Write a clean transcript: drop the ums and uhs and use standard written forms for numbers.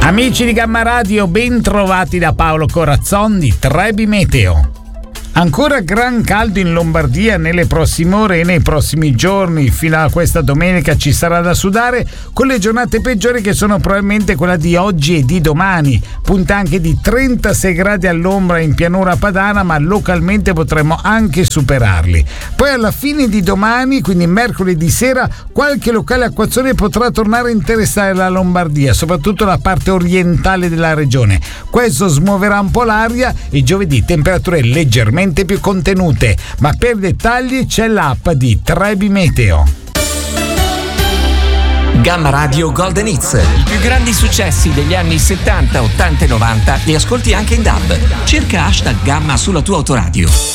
Amici di Gamma Radio, ben trovati da Paolo Corazzon di Trebi Meteo. Ancora gran caldo in Lombardia nelle prossime ore e nei prossimi giorni. Fino a questa domenica ci sarà da sudare, con le giornate peggiori che sono probabilmente quella di oggi e di domani. Punta anche di 36 gradi all'ombra in pianura padana, ma localmente potremmo anche superarli. Poi alla fine di domani, quindi mercoledì sera, qualche locale acquazzone potrà tornare a interessare la Lombardia, soprattutto la parte orientale della regione. Questo smuoverà un po' l'aria e giovedì temperature leggermente più contenute, ma per dettagli c'è l'app di Trebi Meteo. Gamma Radio Golden Hits, i più grandi successi degli anni 70, 80 e 90 li ascolti anche in DAB. Cerca #Gamma sulla tua autoradio.